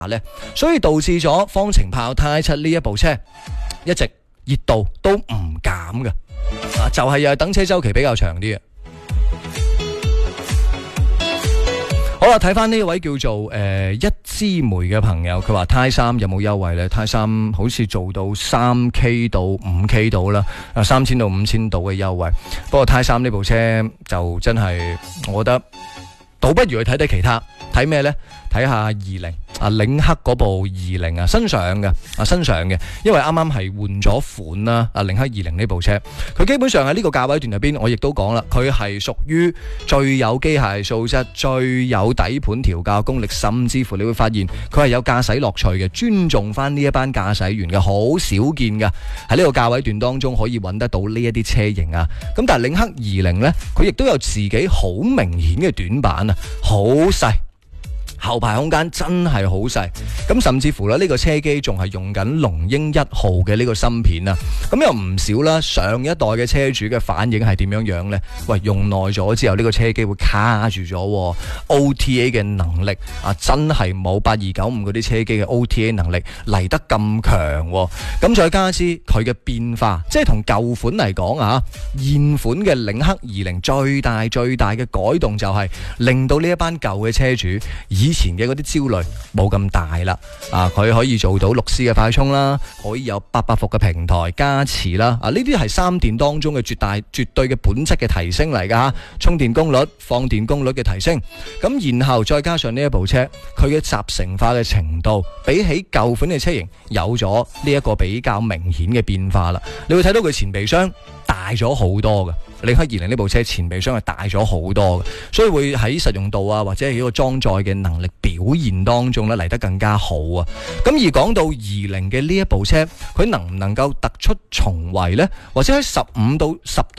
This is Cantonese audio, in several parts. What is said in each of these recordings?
咧，所以導致咗方程炮 Type 7呢一部車一直熱度都唔減嘅，就係又係等車周期比較長啲嘅。好啦，睇翻呢位叫做一枝梅嘅朋友，佢話 Type 3有冇優惠呢？ Type 3好似做到 3K 到 5K 到啦，3000到5000到嘅優惠。不過 Type 3呢部車就真係，我覺得倒不如去睇睇其他，睇咩呢？睇下20領克嗰部20新上嘅，因為啱啱係換咗款啦。領克20呢部車，佢基本上喺呢個價位段入邊，我亦都講啦，佢係屬於最有機械素質、最有底盤調校功力，甚至乎你會發現佢係有駕駛樂趣嘅，尊重翻呢一班駕駛員嘅，好少見㗎。喺呢個價位段當中可以揾得到呢一啲車型啊。咁但係領克20呢，佢亦都有自己好明顯嘅短板啊，好細。後排空間真係好細，咁甚至乎呢個車機仲係用緊龍鷹1號嘅呢個芯片啊，咁有唔少啦。上一代嘅車主嘅反應係點樣樣呢？喂，用耐咗之後呢個車機會卡住咗，OTA 嘅能力真係冇8295嗰啲車機嘅 OTA 能力嚟得咁強，咁再加之佢嘅變化，即係同舊款嚟講現款嘅領克20最大嘅改動就係令到呢一班舊嘅車主以前嘅嗰啲焦慮冇咁大啦，佢可以做到6C 嘅快充啦，可以有800伏嘅平台加持啦，呢啲係三電當中嘅絕對嘅本質嘅提升嚟噶，充電功率、放電功率嘅提升，咁然後再加上呢一部車，佢嘅集成化嘅程度，比起舊款嘅車型有咗呢一個比較明顯嘅變化啦。你會睇到佢前備箱大咗好多嘅，領克20呢部車前備箱係大咗好多嘅，所以會喺實用度或者係一個裝載嘅能力表現當中咧嚟得更加好啊！咁而講到20嘅呢一部車，佢能唔能夠突出重圍呢？或者喺15到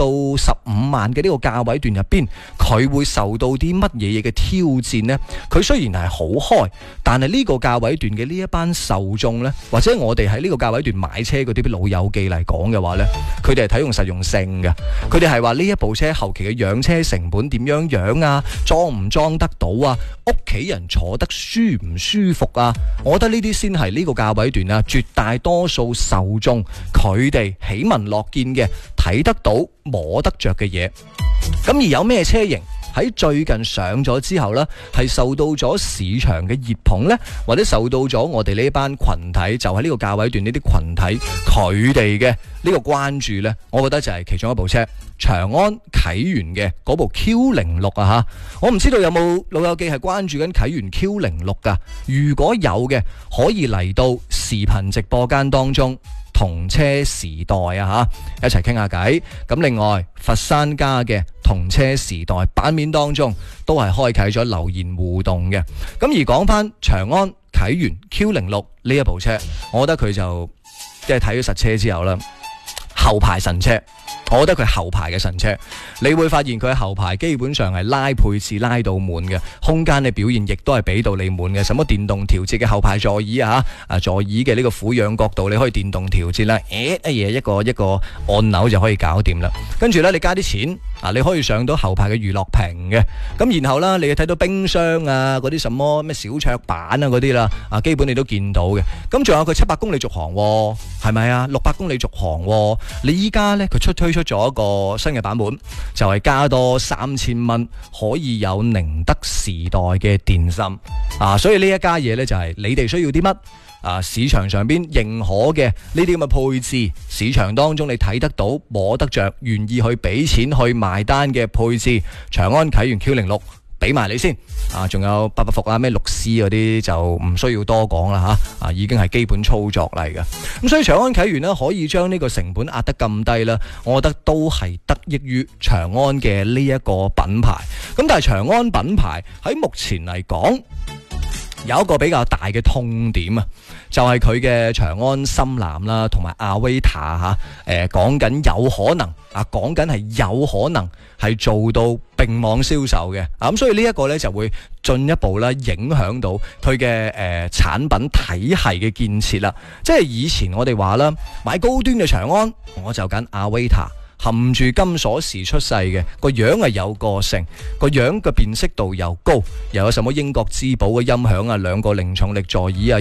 15萬嘅呢個價位段入邊，佢會受到啲乜嘢嘅挑戰呢？佢雖然係好開，但係呢個價位段嘅呢一班受眾呢，或者我哋喺呢個價位段買車嗰啲老友記嚟講嘅話呢，佢哋係睇用實用性嘅，佢哋係話呢一部車後期嘅養車成本點樣啊，裝唔裝得到啊，屋企人坐得舒唔舒服啊？我覺得呢啲先係呢個價位段絕大多數受眾佢哋喜聞樂見嘅，睇得到摸得着嘅嘢。咁而有咩車型喺最近上咗之後呢，係受到咗市場嘅熱捧呢，或者受到咗我哋呢班群體，就喺呢個價位段呢啲群體佢哋嘅呢個關注呢？我覺得就係其中一部車，長安啟源嘅嗰部 Q06 啊。我唔知道有冇老友記係關注緊啟源 Q06 噶？如果有嘅，可以嚟到視頻直播間當中同車時代一齊傾下偈。咁另外佛山家嘅同車時代版面當中都係開啟咗留言互動嘅。咁而講翻長安啟源 Q06 呢一部車，我覺得佢就即係睇咗實車之後啦，後排神車。我覺得佢後排嘅神車，你會發現佢喺後排基本上係拉配置拉到滿嘅，空間嘅表現亦都係俾到你滿嘅。什麼電動調節嘅後排座椅座椅嘅呢個俯仰角度你可以電動調節啦，一個按鈕就可以搞掂啦。跟住咧你加啲錢你可以上到後排嘅娛樂屏嘅，咁然後啦你睇到冰箱嗰啲什麼咩小桌板嗰啲啦，基本你都見到嘅。咁仲有佢700公里續航係咪啊？600公里續航你依家咧佢推出咗一個新嘅版本，就係加多3000蚊，可以有寧德時代嘅電芯所以呢一家嘢呢，就係你哋需要啲乜市場上邊認可嘅呢啲咁嘅配置，市場當中你睇得到摸得着，願意去俾錢去埋單嘅配置，長安啟源 Q06俾埋你先仲有800伏咩6C 嗰啲就唔需要多講啦已經係基本操作嚟嘅。咁所以長安啟源呢，可以將呢個成本壓得咁低啦，我覺得都係得益於長安嘅呢一個品牌。咁但係長安品牌喺目前嚟講有一個比較大嘅痛點就係佢嘅長安深藍啦，同埋阿威塔講緊有可能講緊係有可能係做到並網銷售嘅咁所以呢一個呢，就會進一步啦影響到佢嘅產品體系嘅建設啦。即係以前我哋話啦，買高端嘅長安我就揀阿威塔， 含住金鎖匙出世嘅，個樣係有個性，個樣嘅辨識度又高，又有什麼英國之寶嘅音響啊，2個零重力座椅啊。